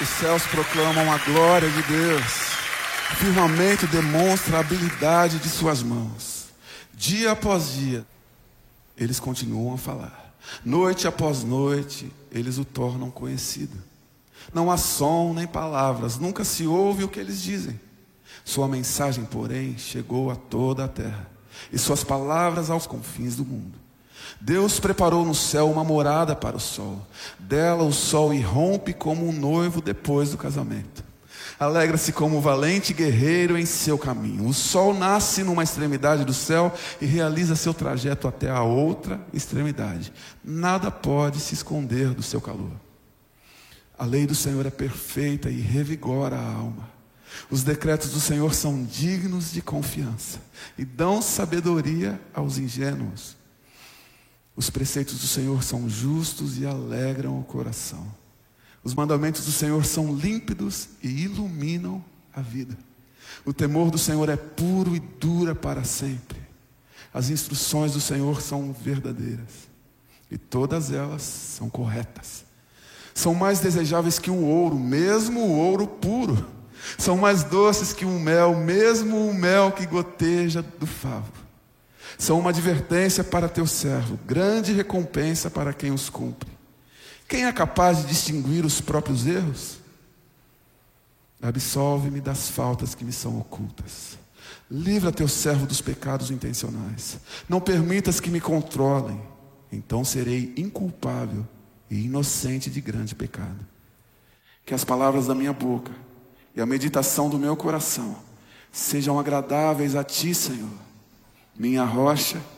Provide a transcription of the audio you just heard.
Os céus proclamam a glória de Deus. O firmamento demonstra a habilidade de suas mãos. Dia após dia, eles continuam a falar. Noite após noite, eles o tornam conhecido. Não há som nem palavras, nunca se ouve o que eles dizem. Sua mensagem, porém, chegou a toda a terra, e suas palavras aos confins do mundo. Deus preparou no céu uma morada para o sol. Dela o sol irrompe como um noivo depois do casamento. Alegra-se como um valente guerreiro em seu caminho. O sol nasce numa extremidade do céu e realiza seu trajeto até a outra extremidade. Nada pode se esconder do seu calor. A lei do Senhor é perfeita e revigora a alma. Os decretos do Senhor são dignos de confiança e dão sabedoria aos ingênuos. Os preceitos do Senhor são justos e alegram o coração. Os mandamentos do Senhor são límpidos e iluminam a vida. O temor do Senhor é puro e dura para sempre. As instruções do Senhor são verdadeiras e todas elas são corretas. São mais desejáveis que o ouro, mesmo o ouro puro. São mais doces que o mel, mesmo o mel que goteja do favo. São uma advertência para teu servo, grande recompensa para quem os cumpre. Quem é capaz de distinguir os próprios erros? Absolve-me das faltas que me são ocultas. Livra teu servo dos pecados intencionais. Não permitas que me controlem. Então serei inculpável e inocente de grande pecado. Que as palavras da minha boca e a meditação do meu coração sejam agradáveis a ti, Senhor, minha rocha